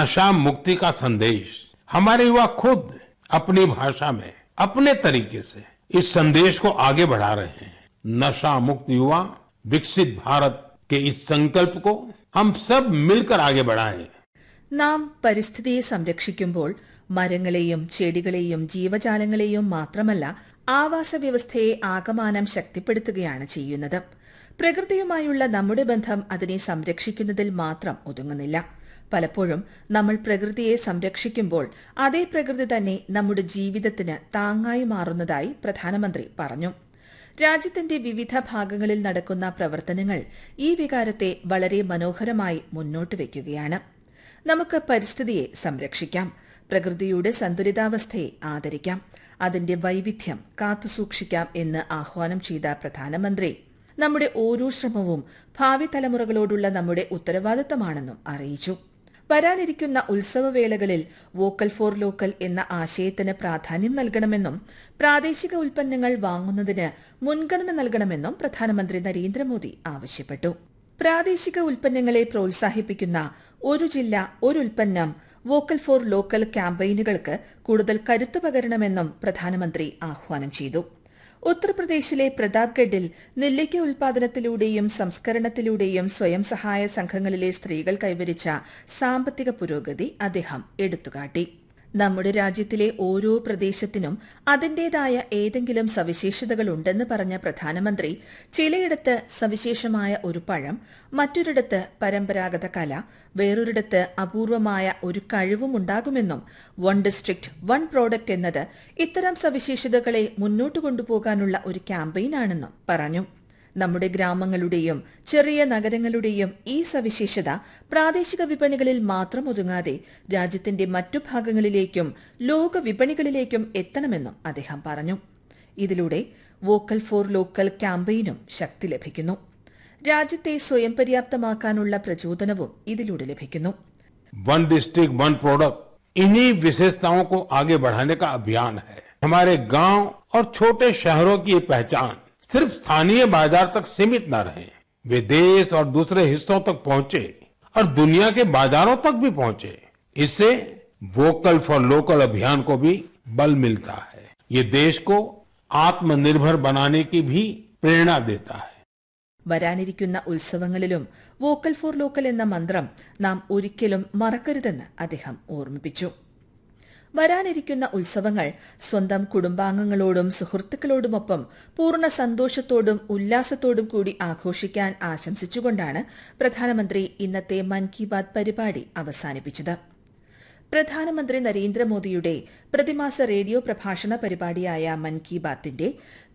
नशा मुक्ति का संदेश हमारे युवा खुद अपनी भाषा में अपने तरीके से इस संदेश को आगे बढ़ा रहे हैं। नशा मुक्त युवा विकसित भारत के इस संकल्प को हम सब मिलकर आगे बढ़ाएं। നാം പരിസ്ഥിതിയെ സംരക്ഷിക്കുമ്പോൾ മരങ്ങളെയും ചെടികളെയും ജീവജാലങ്ങളെയും മാത്രമല്ല ആവാസ വ്യവസ്ഥയെ ആകമാനം ശക്തിപ്പെടുത്തുകയാണ് ചെയ്യുന്നത്. പ്രകൃതിയുമായുള്ള നമ്മുടെ ബന്ധം അതിനെ സംരക്ഷിക്കുന്നതിൽ മാത്രം ഒതുങ്ങുന്നില്ല. പലപ്പോഴും നമ്മൾ പ്രകൃതിയെ സംരക്ഷിക്കുമ്പോൾ അതേ പ്രകൃതി തന്നെ നമ്മുടെ ജീവിതത്തിന് താങ്ങായി മാറുന്നതായി പ്രധാനമന്ത്രി പറഞ്ഞു. രാജ്യത്തിന്റെ വിവിധ ഭാഗങ്ങളിൽ നടക്കുന്ന പ്രവർത്തനങ്ങൾ ഈ വികാരത്തെ വളരെ മനോഹരമായി മുന്നോട്ട് വയ്ക്കുകയാണ്. നമുക്ക് പരിസ്ഥിതിയെ സംരക്ഷിക്കാം, പ്രകൃതിയുടെ സന്തുലിതാവസ്ഥയെ ആദരിക്കാം, അതിന്റെ വൈവിധ്യം കാത്തുസൂക്ഷിക്കാം എന്ന് ആഹ്വാനം ചെയ്ത പ്രധാനമന്ത്രി നമ്മുടെ ഓരോ ശ്രമവും ഭാവി തലമുറകളോടുള്ള നമ്മുടെ ഉത്തരവാദിത്തമാണെന്നും അറിയിച്ചു. വരാനിരിക്കുന്ന ഉത്സവവേളകളിൽ വോക്കൽ ഫോർ ലോക്കൽ എന്ന ആശയത്തിന് പ്രാധാന്യം നൽകണമെന്നും പ്രാദേശിക ഉൽപ്പന്നങ്ങൾ വാങ്ങുന്നതിന് മുൻഗണന നൽകണമെന്നും പ്രധാനമന്ത്രി നരേന്ദ്രമോദി ആവശ്യപ്പെട്ടു. പ്രാദേശിക ഉൽപ്പന്നങ്ങളെ പ്രോത്സാഹിപ്പിക്കുന്ന ഒരു ജില്ല ഒരു ഉൽപ്പന്നം വോക്കൽ ഫോർ ലോക്കൽ ക്യാമ്പയിനുകൾക്ക് കൂടുതൽ കരുത്തു പകരണമെന്നും പ്രധാനമന്ത്രി ആഹ്വാനം ചെയ്തു. ഉത്തർപ്രദേശിലെ പ്രതാപ്ഗഡിൽ നെല്ലിക്ക ഉൽപാദനത്തിലൂടെയും സംസ്കരണത്തിലൂടെയും സ്വയം സഹായ സംഘങ്ങളിലെ സ്ത്രീകൾ കൈവരിച്ച സാമ്പത്തിക പുരോഗതി അദ്ദേഹം എടുത്തുകാട്ടി. നമ്മുടെ രാജ്യത്തിലെ ഓരോ പ്രദേശത്തിനും അതിന്റേതായ ഏതെങ്കിലും സവിശേഷതകളുണ്ടെന്ന് പറഞ്ഞ പ്രധാനമന്ത്രി ചിലയിടത്ത് സവിശേഷമായ ഒരു പഴം, മറ്റൊരിടത്ത് പരമ്പരാഗത കല, വേറൊരിടത്ത് അപൂർവമായ ഒരു കഴിവും ഉണ്ടാകുമെന്നും വൺ ഡിസ്ട്രിക്ട് വൺ പ്രോഡക്റ്റ് എന്നത് ഇത്തരം സവിശേഷതകളെ മുന്നോട്ട് കൊണ്ടുപോകാനുള്ള ഒരു ക്യാമ്പയിനാണെന്നും പറഞ്ഞു. നമ്മുടെ ഗ്രാമങ്ങളുടെയും ചെറിയ നഗരങ്ങളുടെയും ഈ സവിശേഷത പ്രാദേശിക വിപണികളിൽ മാത്രം ഒതുങ്ങാതെ രാജ്യത്തിന്റെ മറ്റു ഭാഗങ്ങളിലേക്കും ലോക വിപണികളിലേക്കും എത്തണമെന്നും അദ്ദേഹം പറഞ്ഞു. ഇതിലൂടെ വോക്കൽ ഫോർ ലോക്കൽ ക്യാമ്പയിനും ശക്തി ലഭിക്കുന്നു. രാജ്യത്തെ സ്വയം പര്യാപ്തമാക്കാനുള്ള പ്രചോദനവും ഇതിലൂടെ ലഭിക്കുന്നു. वन डिस्ट्रिक्ट वन प्रोडक्ट इन्हीं विशेषताओं को आगे बढ़ाने का अभियान है. हमारे गांव और छोटे शहरों की ये पहचान सिर्फ स्थानीय बाजार तक सीमित न रहे, वे देश और दूसरे हिस्सों तक पहुंचे और दुनिया के बाजारों तक भी पहुंचे. इससे वोकल फॉर लोकल अभियान को भी बल मिलता है. ये देश को आत्मनिर्भर बनाने की भी प्रेरणा देता है. വരാനിരിക്കുന്ന ഉത്സവങ്ങളിലും വോക്കൽ ഫോർ ലോക്കൽ എന്ന മന്ത്രം നാം ഒരിക്കലും മറക്കരുതെന്ന് അദ്ദേഹം ഓർമ്മിപ്പിച്ചു. വരാനിരിക്കുന്ന ഉത്സവങ്ങൾ സ്വന്തം കുടുംബാംഗങ്ങളോടും സുഹൃത്തുക്കളോടുമൊപ്പം പൂർണ്ണ സന്തോഷത്തോടും ഉല്ലാസത്തോടും കൂടി ആഘോഷിക്കാൻ ആശംസിച്ചുകൊണ്ടാണ് പ്രധാനമന്ത്രി ഇന്നത്തെ മൻ കി ബാത് പരിപാടി അവസാനിപ്പിച്ചത്. പ്രധാനമന്ത്രി നരേന്ദ്രമോദിയുടെ പ്രതിമാസ റേഡിയോ പ്രഭാഷണ പരിപാടിയായ മൻ കി ബാത്തിന്റെ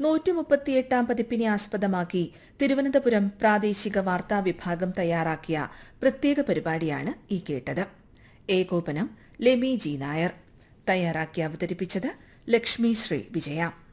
138 പതിപ്പിനെ ആസ്പദമാക്കി തിരുവനന്തപുരം പ്രാദേശിക വാർത്താ വിഭാഗം തയ്യാറാക്കിയ പ്രത്യേക പരിപാടിയാണ് ഈ കേട്ടത്. ഏകോപനം ലെമി ജി നായർ. തയ്യാറാക്കി അവതരിപ്പിച്ചത് ലക്ഷ്മി ശ്രീ വിജയ.